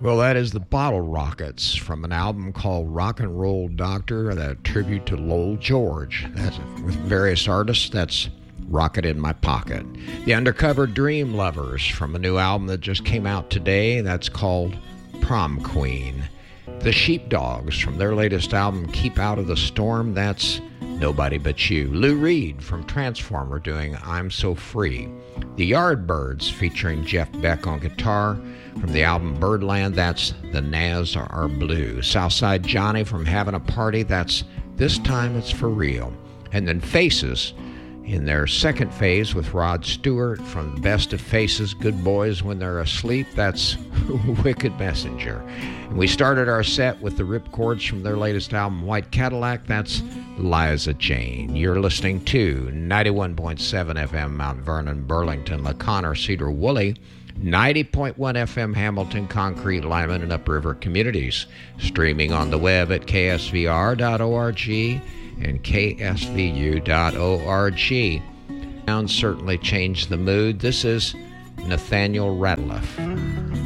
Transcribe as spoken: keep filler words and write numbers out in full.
Well, that is the Bottle Rockets from an album called Rock and Roll Doctor, a tribute to Lowell George. That's with various artists. That's Rocket in My Pocket. The Undercover Dream Lovers from a new album that just came out today. That's called Prom Queen. The Sheepdogs from their latest album, Keep Out of the Storm. That's Nobody But You. Lou Reed from Transformer doing I'm So Free. The Yardbirds featuring Jeff Beck on guitar from the album Birdland. That's The Naz Are Blue. Southside Johnny from Having a Party. That's This Time It's For Real. And then Faces in their second phase with Rod Stewart from Best of Faces, Good Boys When They're Asleep. That's Wicked Messenger. And we started our set with the Ripcords from their latest album, White Cadillac. That's Liza Jane. You're listening to ninety-one point seven F M Mount Vernon, Burlington, LaConner, Cedar Woolley, ninety point one F M Hamilton, Concrete, Lyman, and Upriver communities. Streaming on the web at K S V R dot org and K S V U dot org. Sound certainly changed the mood. This is Nathaniel Rateliff.